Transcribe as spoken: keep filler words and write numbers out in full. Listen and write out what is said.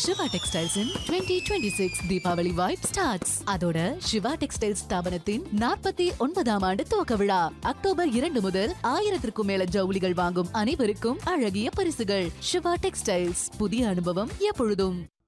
Siva textiles இன் twenty twenty-six Deepavali vibe starts. அதோட Siva textiles ஸ்தாபனத்தின் நாற்பத்தி ஒன்பதாம் ஆண்டு துவக்க விழா அக்டோபர் இரண்டு முதல் ஆயிரத்திற்கும் மேல ஜவுளிகள் வாங்கும் அனைவருக்கும் அழகிய பரிசுகள். சிவா டெக்ஸ்டைல்ஸ், புதிய அனுபவம் எப்பொழுதும்.